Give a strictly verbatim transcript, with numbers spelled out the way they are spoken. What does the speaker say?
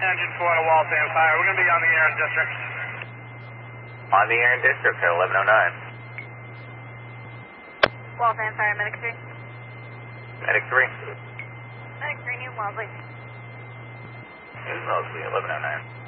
Engine four to Waltham Fire. We're going to be on the air in district. On the air in district at eleven oh nine. Waltham Fire, Medic three. Medic three. Medic three, New Wellesley. New Wellesley, eleven oh nine.